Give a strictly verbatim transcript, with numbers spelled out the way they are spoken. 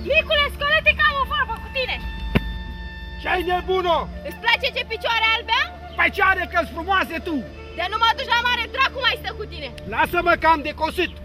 Micule, scolete că am o vorbă cu tine! Ce-ai nebună? Îți place ce picioare albe am? Păi ce are că-s frumoase tu? De nu mă duci la mare, dracu mai stă cu tine! Lasă-mă că am de cosit!